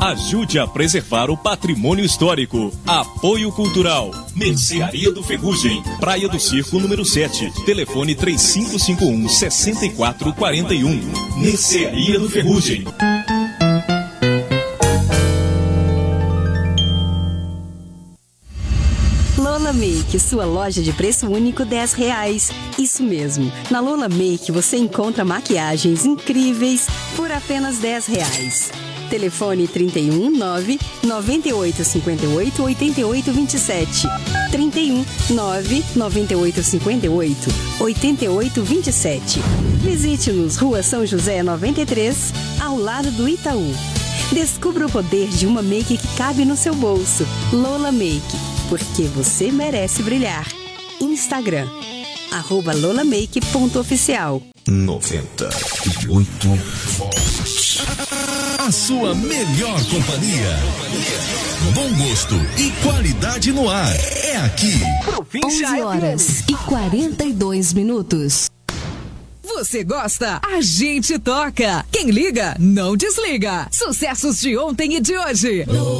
Ajude a preservar o patrimônio histórico. Apoio Cultural. Mercearia do Ferrugem. Praia do Circo, número 7. Telefone 3551-6441. Mercearia do Ferrugem. Lola Make, sua loja de preço único R$10. Isso mesmo, na Lola Make você encontra maquiagens incríveis por apenas R$10. Telefone 319-9858-8827. 319-9858-8827. Visite-nos, Rua São José 93, ao lado do Itaú. Descubra o poder de uma make que cabe no seu bolso. Lola Make, porque você merece brilhar. Instagram, @lolamake.oficial. 98 volts. A sua melhor companhia. Bom gosto e qualidade no ar. É aqui. 11h42. Você gosta? A gente toca. Quem liga, não desliga. Sucessos de ontem e de hoje.